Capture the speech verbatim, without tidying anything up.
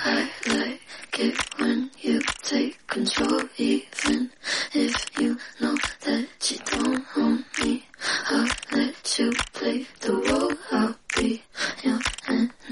I like it when you take control, even if you know that you don't own me. I'll let you play the role.